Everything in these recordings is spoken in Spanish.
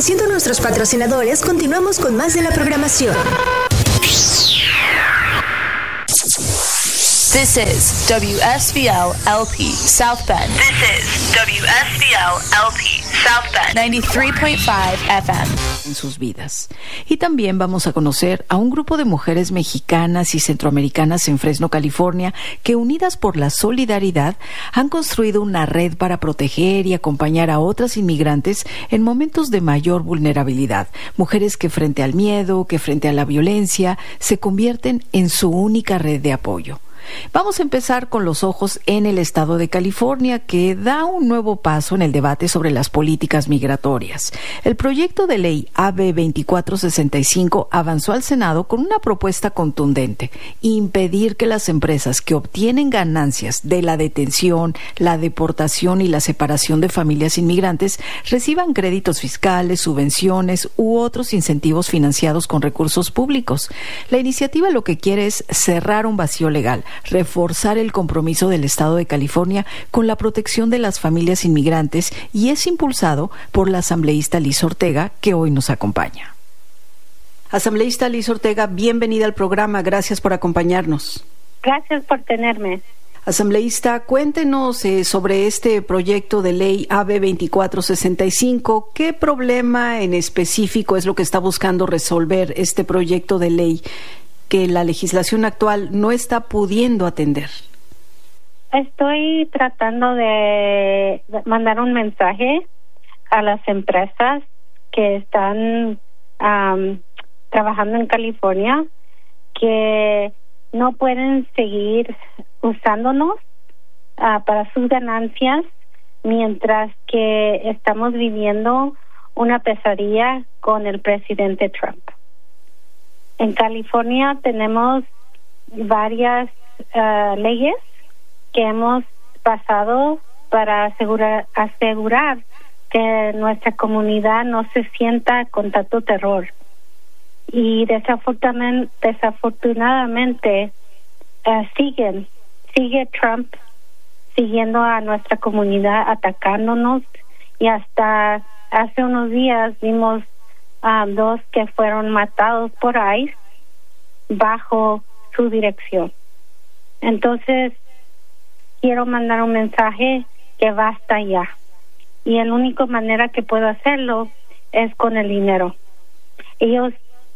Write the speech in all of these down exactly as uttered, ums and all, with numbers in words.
Agradeciendo a nuestros patrocinadores, continuamos con más de la programación. This is W S B L L P South Bend. This is W S B L L P South Bend ninety-three point five F M. En sus vidas. Y también vamos a conocer a un grupo de mujeres mexicanas y centroamericanas en Fresno, California, que unidas por la solidaridad han construido una red para proteger y acompañar a otras inmigrantes en momentos de mayor vulnerabilidad. Mujeres que frente al miedo, que frente a la violencia, se convierten en su única red de apoyo. Vamos a empezar con los ojos en el estado de California, que da un nuevo paso en el debate sobre las políticas migratorias. El proyecto de ley A B veinticuatro sesenta y cinco avanzó al Senado con una propuesta contundente: impedir que las empresas que obtienen ganancias de la detención, la deportación y la separación de familias inmigrantes reciban créditos fiscales, subvenciones u otros incentivos financiados con recursos públicos. La iniciativa lo que quiere es cerrar un vacío legal, reforzar el compromiso del Estado de California con la protección de las familias inmigrantes, y es impulsado por la asambleísta Liz Ortega, que hoy nos acompaña. Asambleísta Liz Ortega, bienvenida al programa. Gracias por acompañarnos. Gracias por tenerme. Asambleísta, cuéntenos eh, sobre este proyecto de ley A B veinticuatro sesenta y cinco. ¿Qué problema en específico es lo que está buscando resolver este proyecto de ley que la legislación actual no está pudiendo atender? Estoy tratando de mandar un mensaje a las empresas que están um, trabajando en California, que no pueden seguir usándonos uh, para sus ganancias mientras que estamos viviendo una pesadilla con el presidente Trump. En California tenemos varias uh, leyes que hemos pasado para asegurar, asegurar que nuestra comunidad no se sienta con tanto terror. Y desafortunadamente, desafortunadamente uh, siguen, sigue Trump siguiendo a nuestra comunidad, atacándonos, y hasta hace unos días vimos a uh, dos que fueron matados por ICE bajo su dirección. Entonces, quiero mandar un mensaje que basta ya. Y la única manera que puedo hacerlo es con el dinero. Ellos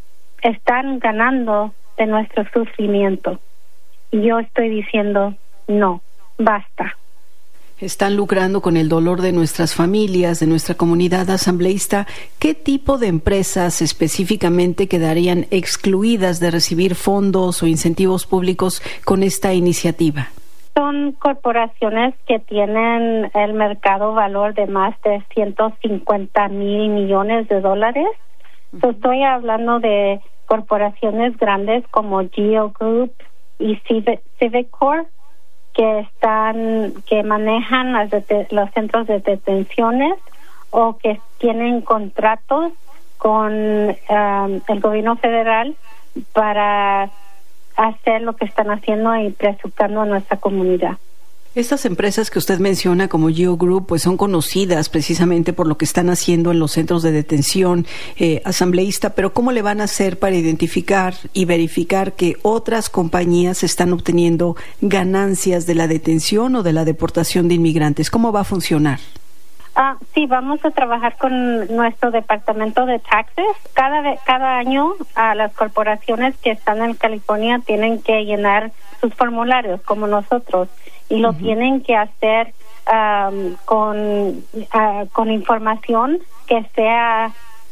están ganando de nuestro sufrimiento. Y yo estoy diciendo, no, basta. Están lucrando con el dolor de nuestras familias, de nuestra comunidad. Asambleísta, ¿qué tipo de empresas específicamente quedarían excluidas de recibir fondos o incentivos públicos con esta iniciativa? Son corporaciones que tienen el mercado valor de más de ciento cincuenta mil millones de dólares. Uh-huh. So, estoy hablando de corporaciones grandes como Geo Group y Civic, Civic Corp, que están, que manejan las dete- los centros de detenciones o que tienen contratos con um, el gobierno federal para hacer lo que están haciendo y presuptando a nuestra comunidad. Estas empresas que usted menciona como Geo Group, pues son conocidas precisamente por lo que están haciendo en los centros de detención, eh, asambleísta, pero ¿cómo le van a hacer para identificar y verificar que otras compañías están obteniendo ganancias de la detención o de la deportación de inmigrantes? ¿Cómo va a funcionar? Ah, sí, vamos a trabajar con nuestro departamento de taxes. Cada de, cada año a las corporaciones que están en California tienen que llenar sus formularios como nosotros, y lo uh-huh. tienen que hacer um, con uh, con información que sea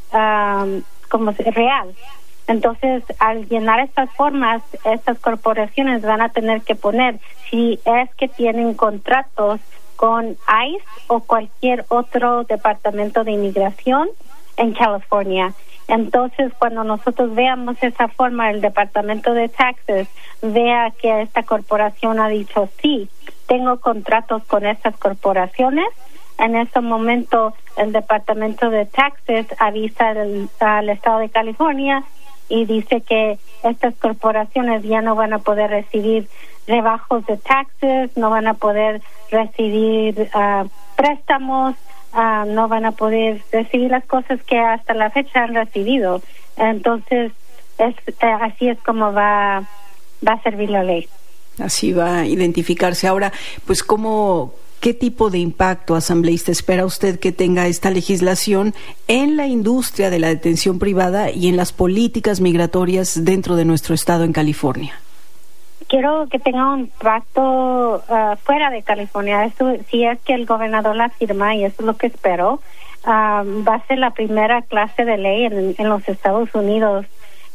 um, como real. Entonces, al llenar estas formas, estas corporaciones van a tener que poner si es que tienen contratos con ICE o cualquier otro departamento de inmigración en California. Entonces, cuando nosotros veamos esa forma, el departamento de taxes vea que esta corporación ha dicho sí, tengo contratos con estas corporaciones, en ese momento el departamento de taxes avisa al, al estado de California y dice que estas corporaciones ya no van a poder recibir rebajos de taxes, no van a poder recibir uh, préstamos, uh, no van a poder recibir las cosas que hasta la fecha han recibido. Entonces, es, eh, así es como va, va a servir la ley. Así va a identificarse. Ahora, pues, ¿cómo, qué tipo de impacto, asambleísta, espera usted que tenga esta legislación en la industria de la detención privada y en las políticas migratorias dentro de nuestro estado en California? Quiero que tenga un impacto uh, fuera de California. Esto, si es que el gobernador la firma, y eso es lo que espero, uh, va a ser la primera clase de ley en, en los Estados Unidos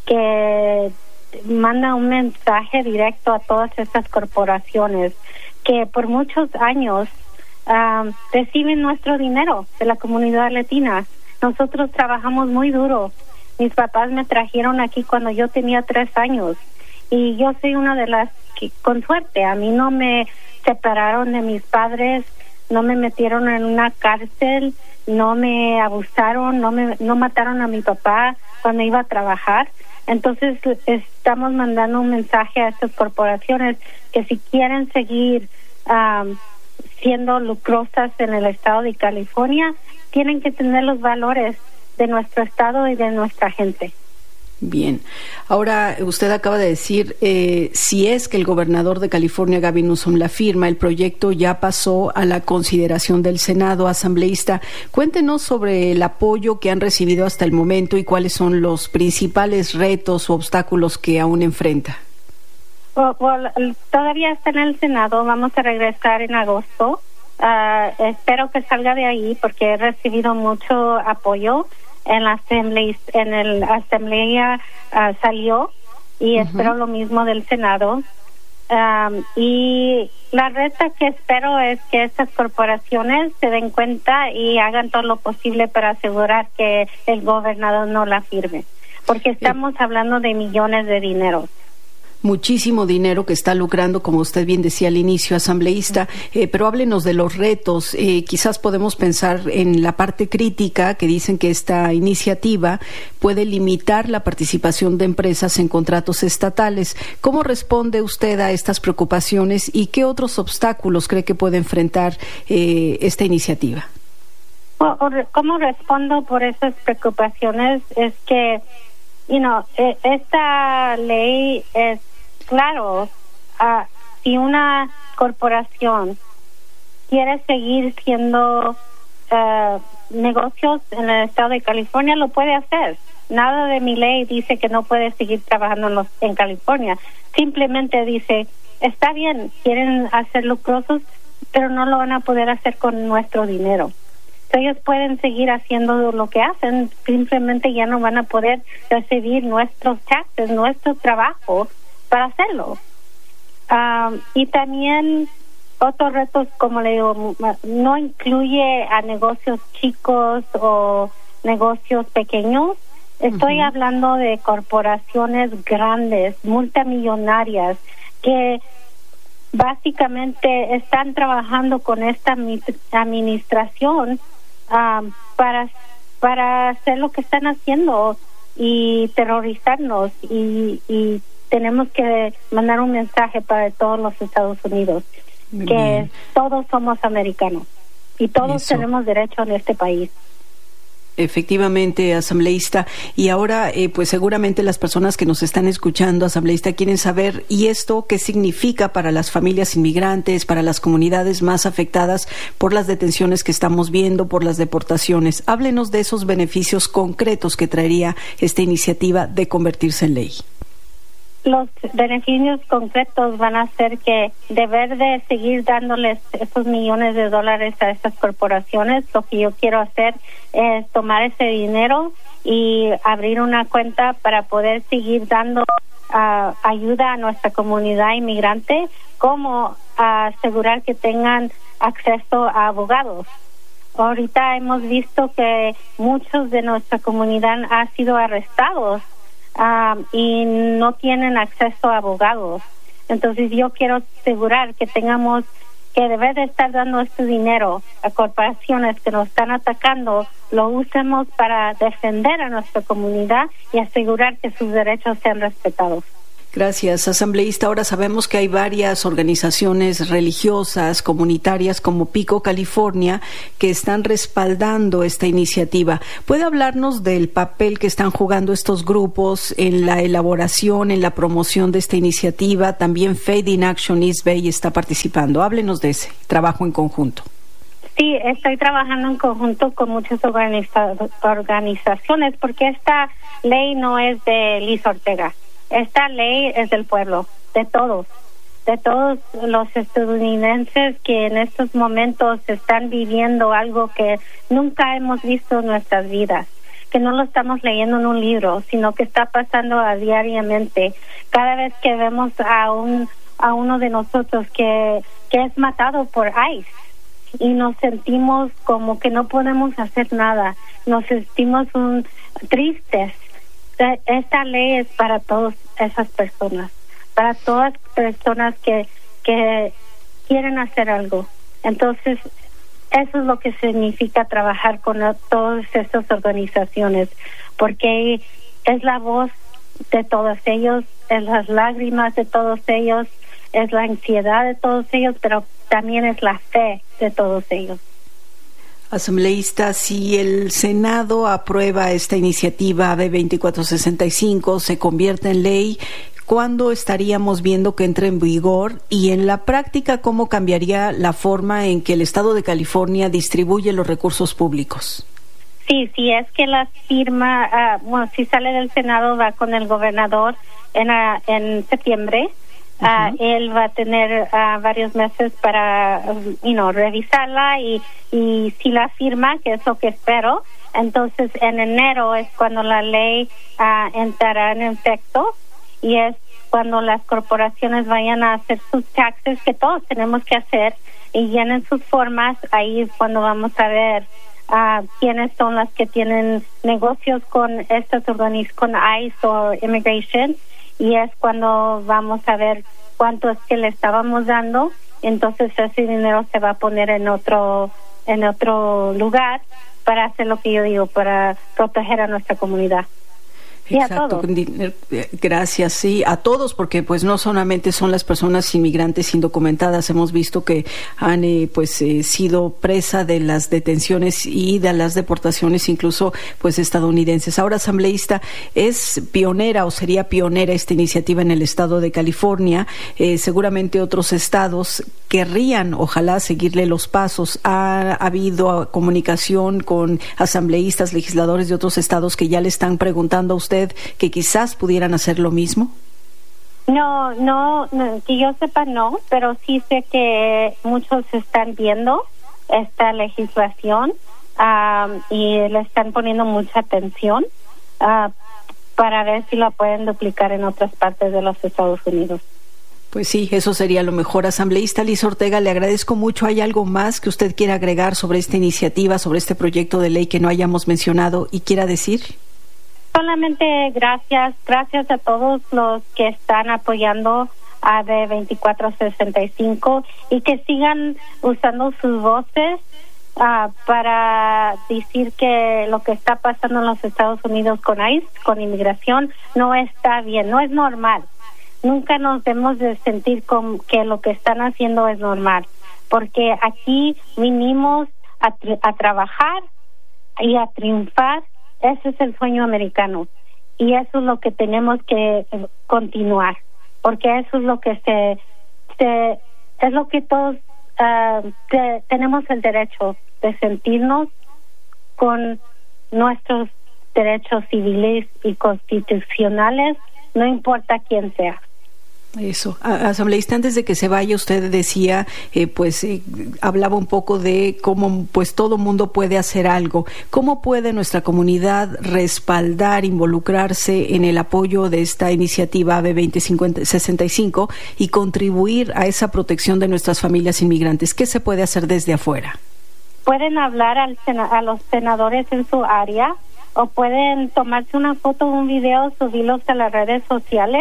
que manda un mensaje directo a todas estas corporaciones que por muchos años uh, reciben nuestro dinero de la comunidad latina. Nosotros trabajamos muy duro. Mis papás me trajeron aquí cuando yo tenía tres años y yo soy una de las que, con suerte, a mí no me separaron de mis padres, no me metieron en una cárcel, no me abusaron, no me no mataron a mi papá cuando iba a trabajar. Entonces estamos mandando un mensaje a estas corporaciones que si quieren seguir um, siendo lucrosas en el estado de California, tienen que tener los valores de nuestro estado y de nuestra gente. Bien. Ahora, usted acaba de decir, eh, si es que el gobernador de California, Gavin Newsom, la firma, el proyecto ya pasó a la consideración del Senado. Asambleísta, cuéntenos sobre el apoyo que han recibido hasta el momento y cuáles son los principales retos o obstáculos que aún enfrenta. Well, well, todavía está en el Senado, vamos a regresar en agosto. Uh, espero que salga de ahí porque he recibido mucho apoyo. En la asamblea, en el asamblea uh, salió y uh-huh. espero lo mismo del Senado. Um, y la reta que espero es que estas corporaciones se den cuenta y hagan todo lo posible para asegurar que el gobernador no la firme, porque estamos hablando de millones de dinero. Muchísimo dinero que está lucrando, como usted bien decía al inicio, asambleísta, eh, pero háblenos de los retos. Eh, quizás podemos pensar en la parte crítica, que dicen que esta iniciativa puede limitar la participación de empresas en contratos estatales. ¿Cómo responde usted a estas preocupaciones y qué otros obstáculos cree que puede enfrentar eh, esta iniciativa? ¿Cómo respondo por esas preocupaciones? Es que, you know, esta ley es claro, uh, si una corporación quiere seguir siendo uh, negocios en el estado de California, lo puede hacer. Nada de mi ley dice que no puede seguir trabajando en, los, en California. Simplemente dice, está bien, quieren hacer lucrosos, pero no lo van a poder hacer con nuestro dinero. Ellos pueden seguir haciendo lo que hacen, simplemente ya no van a poder recibir nuestros taxes, nuestro trabajo para hacerlo. Um, y también otros retos, como le digo, no incluye a negocios chicos o negocios pequeños. Estoy uh-huh. hablando de corporaciones grandes, multimillonarias, que básicamente están trabajando con esta administración um, para para hacer lo que están haciendo y terrorizarnos, y, y tenemos que mandar un mensaje para todos los Estados Unidos Muy que bien. Todos somos americanos y todos Eso. Tenemos derecho en este país. Efectivamente, asambleísta. Y ahora, eh, pues seguramente las personas que nos están escuchando, asambleísta, quieren saber, ¿y esto qué significa para las familias inmigrantes, para las comunidades más afectadas por las detenciones que estamos viendo, por las deportaciones? Háblenos de esos beneficios concretos que traería esta iniciativa de convertirse en ley. Los beneficios concretos van a ser que, deber de seguir dándoles esos millones de dólares a estas corporaciones, lo que yo quiero hacer es tomar ese dinero y abrir una cuenta para poder seguir dando uh, ayuda a nuestra comunidad inmigrante, como uh, asegurar que tengan acceso a abogados. Ahorita hemos visto que muchos de nuestra comunidad han sido arrestados Um, y no tienen acceso a abogados. Entonces yo quiero asegurar que tengamos, que debe de estar dando este dinero a corporaciones que nos están atacando, lo usemos para defender a nuestra comunidad y asegurar que sus derechos sean respetados. Gracias, asambleísta. Ahora sabemos que hay varias organizaciones religiosas, comunitarias como Pico, California, que están respaldando esta iniciativa. ¿Puede hablarnos del papel que están jugando estos grupos en la elaboración, en la promoción de esta iniciativa? También Faith in Action East Bay está participando. Háblenos de ese trabajo en conjunto. Sí, estoy trabajando en conjunto con muchas organiza- organizaciones porque esta ley no es de Liz Ortega. Esta ley es del pueblo, de todos, de todos los estadounidenses que en estos momentos están viviendo algo que nunca hemos visto en nuestras vidas, que no lo estamos leyendo en un libro, sino que está pasando a diariamente. Cada vez que vemos a un a uno de nosotros que que es matado por ICE y nos sentimos como que no podemos hacer nada, nos sentimos un, tristes. Esta ley es para todas esas personas, para todas personas que, que quieren hacer algo. Entonces, eso es lo que significa trabajar con todas estas organizaciones, porque es la voz de todos ellos, es las lágrimas de todos ellos, es la ansiedad de todos ellos, pero también es la fe de todos ellos. Asambleísta, si el Senado aprueba esta iniciativa de veinticuatro sesenta y cinco, se convierte en ley, ¿cuándo estaríamos viendo que entre en vigor? Y en la práctica, ¿cómo cambiaría la forma en que el Estado de California distribuye los recursos públicos? Sí, sí, es que la firma, uh, bueno, si sale del Senado, va con el gobernador en, uh, en septiembre. Uh, uh-huh. Él va a tener uh, varios meses para, uh, you know, revisarla y, y si la firma, que es lo que espero, entonces en enero es cuando la ley uh, entrará en efecto y es cuando las corporaciones vayan a hacer sus taxes, que todos tenemos que hacer, y llenen sus formas. Ahí es cuando vamos a ver uh, quiénes son las que tienen negocios con estas organizaciones, con ICE o Immigration, y es cuando vamos a ver cuánto es que le estábamos dando. Entonces ese dinero se va a poner en otro en otro lugar para hacer lo que yo digo, para proteger a nuestra comunidad. Exacto. Gracias, sí, a todos, porque pues no solamente son las personas inmigrantes indocumentadas, hemos visto que han eh, pues eh, sido presa de las detenciones y de las deportaciones, incluso pues estadounidenses. Ahora, asambleísta, es pionera o sería pionera esta iniciativa en el estado de California. Eh, seguramente otros estados querrían, ojalá, seguirle los pasos. Ha, ha habido comunicación con asambleístas, legisladores de otros estados que ya le están preguntando a usted que quizás pudieran hacer lo mismo. No, no, no, que yo sepa no, pero sí sé que muchos están viendo esta legislación um, y le están poniendo mucha atención uh, para ver si la pueden duplicar en otras partes de los Estados Unidos. Pues sí, eso sería lo mejor. Asambleísta Liz Ortega, le agradezco mucho. ¿Hay algo más que usted quiera agregar sobre esta iniciativa, sobre este proyecto de ley que no hayamos mencionado y quiera decir? Solamente gracias, gracias a todos los que están apoyando a D veinticuatro sesenta y cinco y que sigan usando sus voces uh, para decir que lo que está pasando en los Estados Unidos con ICE, con inmigración, no está bien, no es normal. Nunca nos debemos de sentir como que lo que están haciendo es normal, porque aquí vinimos a, tri- a trabajar y a triunfar. Ese es el sueño americano y eso es lo que tenemos que continuar, porque eso es lo que se, se es lo que todos uh, te, tenemos el derecho de sentirnos con nuestros derechos civiles y constitucionales, no importa quién sea. Eso. Asambleísta, antes de que se vaya, usted decía, eh, pues eh, hablaba un poco de cómo pues todo mundo puede hacer algo. ¿Cómo puede nuestra comunidad respaldar, involucrarse en el apoyo de esta iniciativa A B veinte sesenta y cinco y contribuir a esa protección de nuestras familias inmigrantes? ¿Qué se puede hacer desde afuera? Pueden hablar al sena- a los senadores en su área o pueden tomarse una foto o un video, subirlos a las redes sociales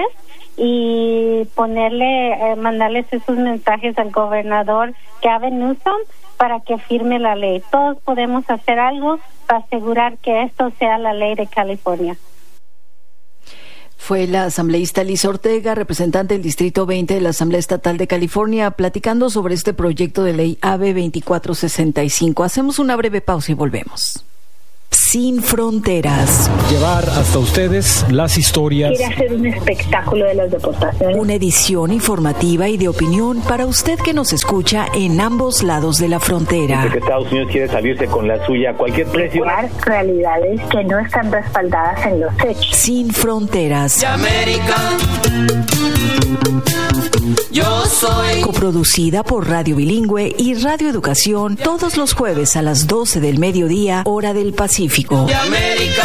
y ponerle, eh, mandarles esos mensajes al gobernador Gavin Newsom para que firme la ley. Todos podemos hacer algo para asegurar que esto sea la ley de California. Fue la asambleísta Liz Ortega, representante del Distrito veinte de la Asamblea Estatal de California, platicando sobre este proyecto de ley A B veinticuatro sesenta y cinco. Hacemos una breve pausa y volvemos. Sin Fronteras. Llevar hasta ustedes las historias. Quiere hacer un espectáculo de las deportaciones. Una edición informativa y de opinión para usted que nos escucha en ambos lados de la frontera. Dice que Estados Unidos quiere salirse con la suya a cualquier precio. Realidades que no están respaldadas en los hechos. Sin Fronteras. Yo soy. Coproducida por Radio Bilingüe y Radio Educación, todos los jueves a las doce del mediodía, hora del Pacífico. De América.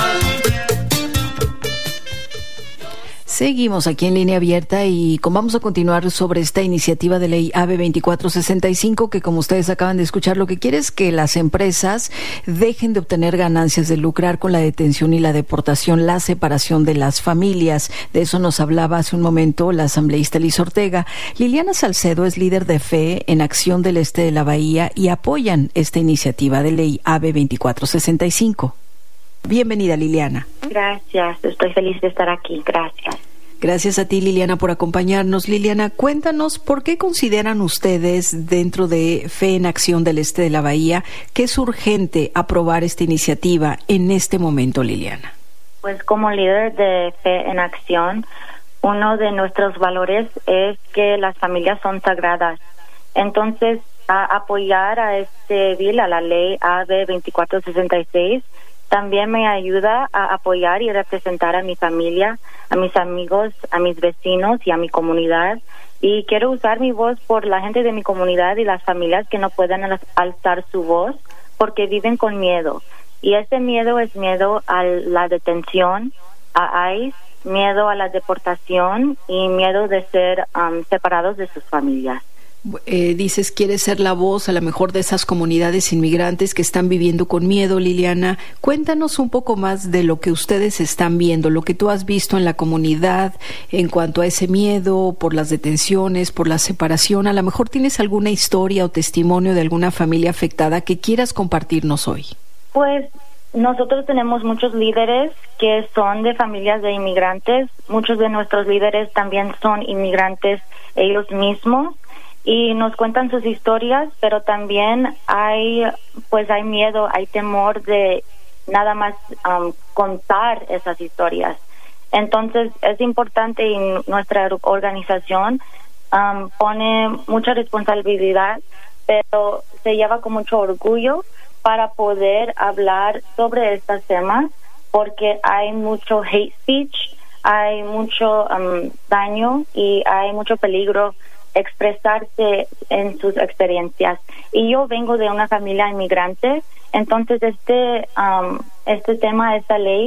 Seguimos aquí en Línea Abierta y vamos a continuar sobre esta iniciativa de ley A B veinticuatro sesenta y cinco que, como ustedes acaban de escuchar, lo que quiere es que las empresas dejen de obtener ganancias de lucrar con la detención y la deportación, la separación de las familias. De eso nos hablaba hace un momento la asambleísta Liz Ortega. Liliana Salcedo es líder de Fe en Acción del Este de la Bahía y apoyan esta iniciativa de ley A B veinticuatro sesenta y cinco. Bienvenida, Liliana. Gracias, estoy feliz de estar aquí, gracias. Gracias a ti, Liliana, por acompañarnos. Liliana, cuéntanos por qué consideran ustedes dentro de Fe en Acción del Este de la Bahía que es urgente aprobar esta iniciativa en este momento, Liliana. Pues como líder de Fe en Acción, uno de nuestros valores es que las familias son sagradas. Entonces, a apoyar a este bill, a la ley A B veinticuatro sesenta y seis, también me ayuda a apoyar y representar a mi familia, a mis amigos, a mis vecinos y a mi comunidad. Y quiero usar mi voz por la gente de mi comunidad y las familias que no pueden alzar su voz porque viven con miedo. Y ese miedo es miedo a la detención, a ICE, miedo a la deportación y miedo de ser um, separados de sus familias. Eh, dices, quieres ser la voz a lo mejor de esas comunidades inmigrantes que están viviendo con miedo, Liliana. Cuéntanos un poco más de lo que ustedes están viendo, lo que tú has visto en la comunidad en cuanto a ese miedo por las detenciones, por la separación. A lo mejor tienes alguna historia o testimonio de alguna familia afectada que quieras compartirnos hoy. Pues nosotros tenemos muchos líderes que son de familias de inmigrantes. Muchos de nuestros líderes también son inmigrantes ellos mismos. Y nos cuentan sus historias, pero también hay, pues hay miedo, hay temor de nada más um, contar esas historias. Entonces es importante y nuestra organización um, pone mucha responsabilidad, pero se lleva con mucho orgullo para poder hablar sobre estos temas, porque hay mucho hate speech, hay mucho um, daño y hay mucho peligro expresarse en sus experiencias. Y yo vengo de una familia inmigrante, entonces este um, este tema, esta ley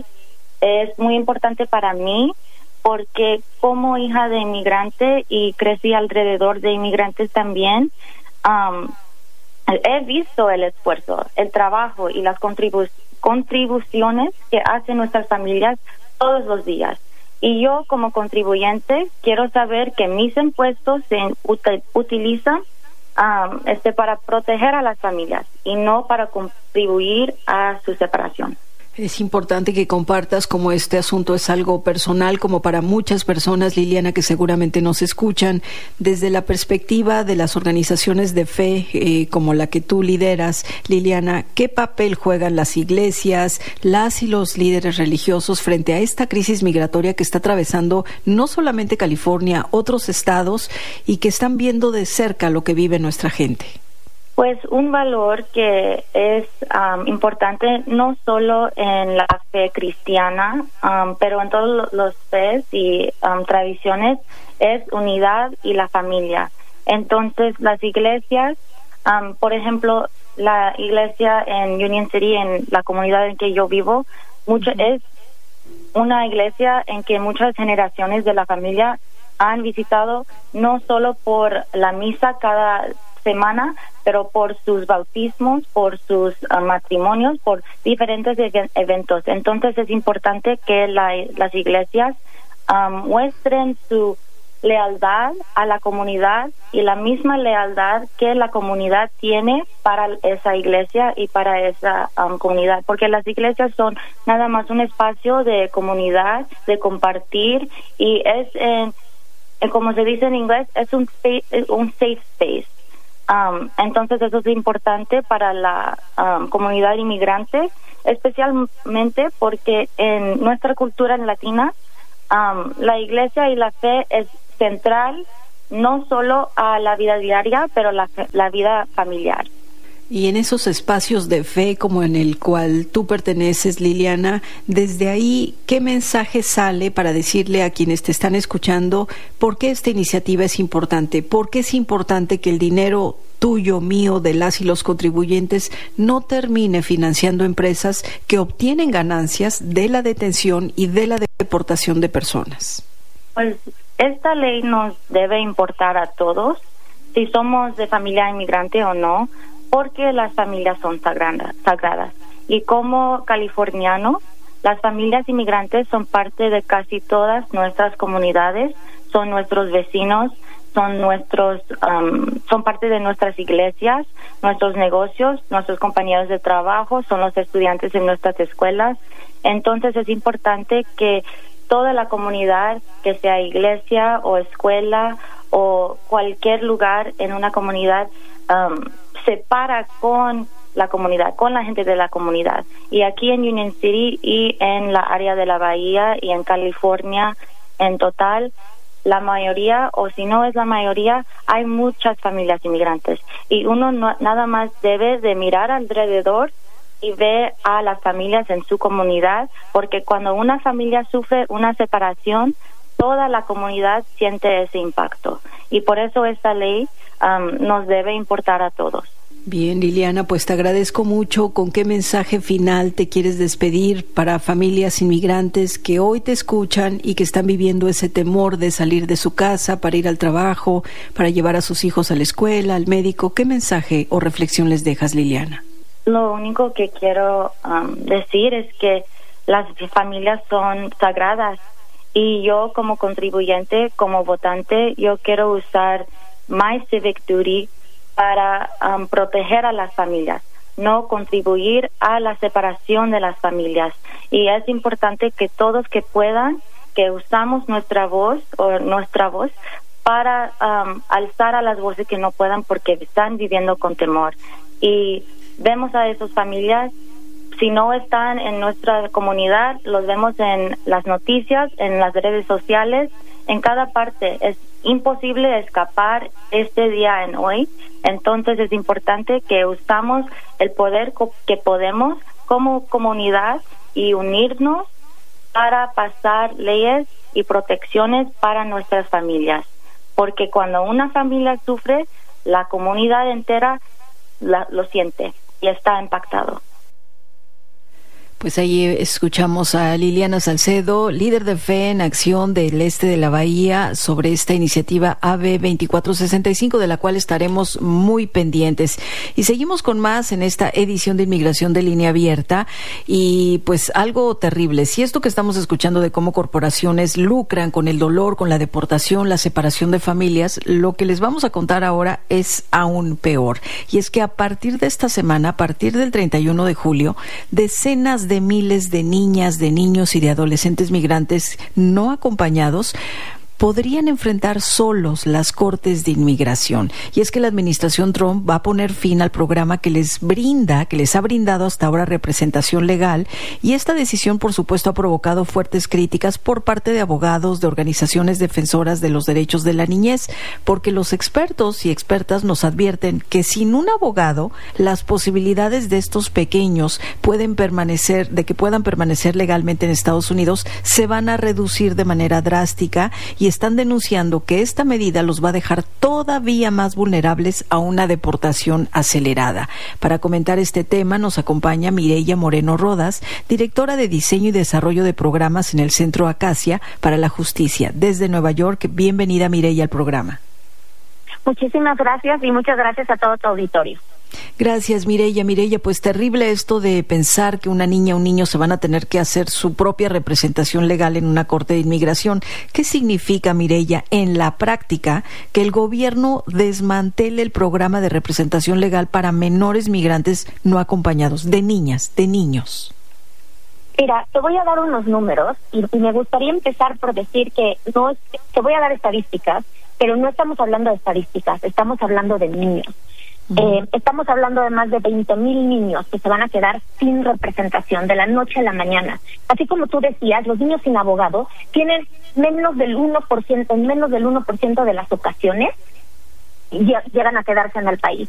es muy importante para mí porque como hija de inmigrante y crecí alrededor de inmigrantes también, um, he visto el esfuerzo, el trabajo y las contribu- contribuciones que hacen nuestras familias todos los días. Y yo, como contribuyente, quiero saber que mis impuestos se ut- utilizan um, este, para proteger a las familias y no para contribuir a su separación. Es importante que compartas como este asunto es algo personal, como para muchas personas, Liliana, que seguramente nos escuchan, desde la perspectiva de las organizaciones de fe eh, como la que tú lideras, Liliana, ¿qué papel juegan las iglesias, las y los líderes religiosos frente a esta crisis migratoria que está atravesando no solamente California, otros estados y que están viendo de cerca lo que vive nuestra gente? Pues un valor que es um, importante no solo en la fe cristiana, um, pero en todos los fes y um, tradiciones, es unidad y la familia. Entonces, las iglesias, um, por ejemplo, la iglesia en Union City, en la comunidad en que yo vivo, mucho, uh-huh. es una iglesia en que muchas generaciones de la familia han visitado, no solo por la misa cada semana, pero por sus bautismos, por sus uh, matrimonios, por diferentes ev- eventos. Entonces es importante que la, las iglesias um, muestren su lealtad a la comunidad y la misma lealtad que la comunidad tiene para esa iglesia y para esa um, comunidad, porque las iglesias son nada más un espacio de comunidad, de compartir, y es, en, en, como se dice en inglés, es un, space, un safe space. Um, entonces eso es importante para la um, comunidad inmigrante, especialmente porque en nuestra cultura latina um, la iglesia y la fe es central no solo a la vida diaria, pero la, la vida familiar. Y en esos espacios de fe como en el cual tú perteneces, Liliana, desde ahí, ¿qué mensaje sale para decirle a quienes te están escuchando por qué esta iniciativa es importante? ¿Por qué es importante que el dinero tuyo, mío, de las y los contribuyentes no termine financiando empresas que obtienen ganancias de la detención y de la deportación de personas? Pues esta ley nos debe importar a todos, si somos de familia inmigrante o no, porque las familias son sagradas, sagradas. Y como californianos, las familias inmigrantes son parte de casi todas nuestras comunidades, son nuestros vecinos, son nuestros, um, son parte de nuestras iglesias, nuestros negocios, nuestros compañeros de trabajo, son los estudiantes en nuestras escuelas. Entonces es importante que toda la comunidad, que sea iglesia o escuela o cualquier lugar en una comunidad, um, se para con la comunidad, con la gente de la comunidad. Y aquí en Union City y en la área de la Bahía y en California en total, la mayoría, o si no es la mayoría, hay muchas familias inmigrantes. Y uno no, nada más debe de mirar alrededor y ver a las familias en su comunidad, porque cuando una familia sufre una separación, toda la comunidad siente ese impacto. Y por eso esta ley um, nos debe importar a todos. Bien, Liliana, pues te agradezco mucho. ¿Con qué mensaje final te quieres despedir para familias inmigrantes que hoy te escuchan y que están viviendo ese temor de salir de su casa para ir al trabajo, para llevar a sus hijos a la escuela, al médico? ¿Qué mensaje o reflexión les dejas, Liliana? Lo único que quiero um, decir es que las familias son sagradas, y yo como contribuyente, como votante, yo quiero usar my civic duty para um, proteger a las familias, no contribuir a la separación de las familias. Y es importante que todos que puedan, que usamos nuestra voz o nuestra voz para um, alzar a las voces que no puedan porque están viviendo con temor. Y vemos a esas familias, si no están en nuestra comunidad, los vemos en las noticias, en las redes sociales, en cada parte. Es imposible escapar este día en hoy. Entonces es importante que usamos el poder que podemos como comunidad y unirnos para pasar leyes y protecciones para nuestras familias. Porque cuando una familia sufre, la comunidad entera la, lo siente y está impactado. Pues ahí escuchamos a Liliana Salcedo, líder de Fe en Acción del Este de la Bahía, sobre esta iniciativa A B veinticuatro sesenta y cinco, de la cual estaremos muy pendientes. Y seguimos con más en esta edición de Inmigración de Línea Abierta. Y pues algo terrible, si esto que estamos escuchando de cómo corporaciones lucran con el dolor, con la deportación, la separación de familias, lo que les vamos a contar ahora es aún peor. Y es que a partir de esta semana, a partir del treinta y uno de julio, decenas de miles de niñas, de niños y de adolescentes migrantes no acompañados podrían enfrentar solos las cortes de inmigración. Y es que la administración Trump va a poner fin al programa que les brinda, que les ha brindado hasta ahora representación legal, y esta decisión, por supuesto, ha provocado fuertes críticas por parte de abogados, de organizaciones defensoras de los derechos de la niñez, porque los expertos y expertas nos advierten que sin un abogado, las posibilidades de estos pequeños pueden permanecer, de que puedan permanecer legalmente en Estados Unidos, se van a reducir de manera drástica, y están denunciando que esta medida los va a dejar todavía más vulnerables a una deportación acelerada. Para comentar este tema nos acompaña Mireya Moreno Rodas, directora de Diseño y Desarrollo de Programas en el Centro Acacia para la Justicia. Desde Nueva York, bienvenida, Mireya, al programa. Muchísimas gracias y muchas gracias a todo tu auditorio. Gracias, Mireya. Mireya, pues terrible esto de pensar que una niña o un niño se van a tener que hacer su propia representación legal en una corte de inmigración. ¿Qué significa, Mireya, en la práctica que el gobierno desmantele el programa de representación legal para menores migrantes no acompañados, de niñas, de niños? Mira, te voy a dar unos números y, y me gustaría empezar por decir que no es, te voy a dar estadísticas, pero no estamos hablando de estadísticas, estamos hablando de niños. Uh-huh. Eh, estamos hablando de más de veinte mil niños que se van a quedar sin representación de la noche a la mañana. Así como tú decías, los niños sin abogado tienen menos del uno por ciento, en menos del uno por ciento de las ocasiones llegan a quedarse en el país.